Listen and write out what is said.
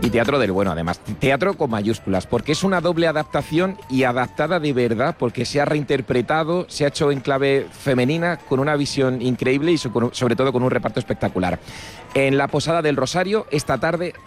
Y teatro del bueno, además. Teatro con mayúsculas, porque es una doble adaptación y adaptada de verdad, porque se ha reinterpretado, se ha hecho en clave femenina, con una visión increíble y sobre todo con un reparto espectacular. En la Posada del Rosario, esta tarde